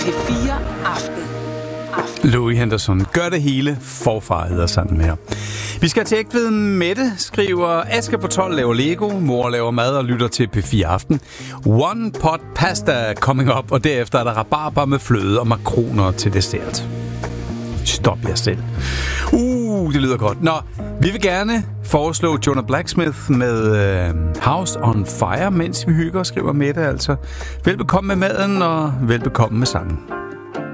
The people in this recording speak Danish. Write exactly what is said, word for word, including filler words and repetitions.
P fire Aften. Aften. Louis Henderson. Gør det hele forfra hedder sangen her. Vi skal til ægtved. Mette skriver, Aske på tolv laver Lego, mor laver mad og lytter til P fire Aften. One pot pasta coming up, og derefter er der rabarber med fløde og makroner til dessert. Stop jer selv. Uh, det lyder godt. Nå, vi vil gerne foreslå Jonah Blacksmith med uh, House on Fire, mens vi hygger, skriver Mette altså. Velbekomme med maden og velbekomme med sangen.